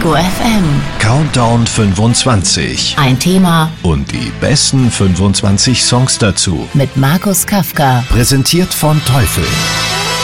Ego FM. Countdown 25. Ein Thema Und die besten 25 Songs dazu. mit Markus Kafka. Präsentiert von Teufel.